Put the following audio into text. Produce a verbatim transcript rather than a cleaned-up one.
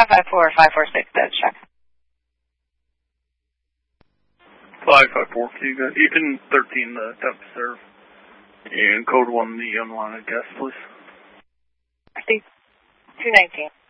five five four, five four six, that's check. five five four, you got Ethan thirteen, the temp serve. And code one, the unwanted guest, please. I think two nineteen.